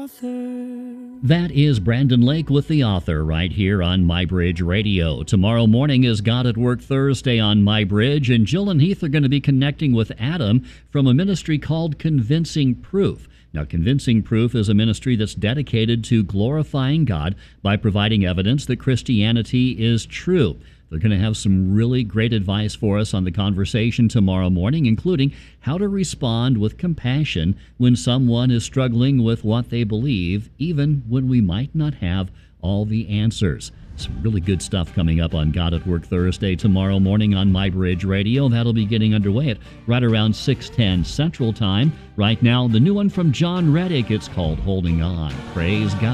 author. That is Brandon Lake with The Author right here on MyBridge Radio. Tomorrow morning is God at Work Thursday on MyBridge, and Jill and Heath are going to be connecting with Adam from a ministry called Convincing Proof. Now, Convincing Proof is a ministry that's dedicated to glorifying God by providing evidence that Christianity is true. They're going to have some really great advice for us on the conversation tomorrow morning, including how to respond with compassion when someone is struggling with what they believe, even when we might not have all the answers. Some really good stuff coming up on God at Work Thursday tomorrow morning on MyBridge Radio. That'll be getting underway at right around 6:10 Central Time. Right now, the new one from John Reddick. It's called Holding On. Praise God.